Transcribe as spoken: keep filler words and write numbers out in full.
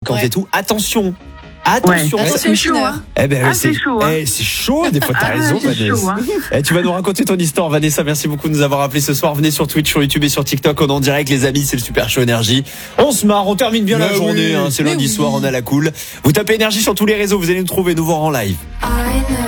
fréquentes Ouais. et tout. Attention. Attention. Ouais. ça- C'est chaud, hein. Eh ben, Ah, c'est c'est chaud, hein. eh, c'est chaud, des fois, t'as Ah, raison, c'est Vanessa. chaud, hein. Eh, tu vas nous raconter ton histoire, Vanessa. Merci beaucoup de nous avoir appelé ce soir. Venez sur Twitch, sur YouTube et sur TikTok. On est en direct, les amis. C'est le Super Show Énergie. On se marre, on termine bien Mais la journée. oui. Hein. C'est Mais lundi oui. soir, on a la cool. Vous tapez Énergie sur tous les réseaux. Vous allez nous trouver, nous voir en live. I know